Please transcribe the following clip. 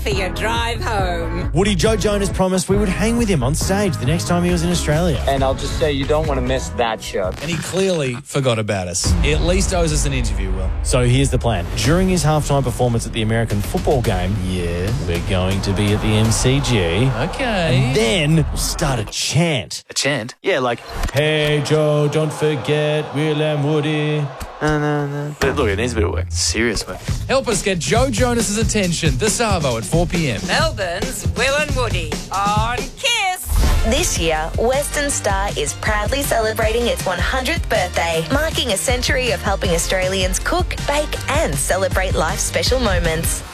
for your drive home. Woody Joe Jonas promised we would hang with him on stage the next time he was in Australia. And I'll just say you don't want to miss that show. And he clearly forgot about us. He at least owes us an interview, Will. So here's the plan. During his halftime performance at the American football game, we're going to be at the MCG. Okay. And then we'll start a chant. A chant? Yeah, like, hey Joe, don't forget Will and Woody. But look, it needs a bit of work. Serious work. Help us get Joe Jonas's attention this Arvo at 4 p.m. Melbourne's Will and Woody on Kiss. This year, Western Star is proudly celebrating its 100th birthday, marking a century of helping Australians cook, bake and celebrate life's special moments.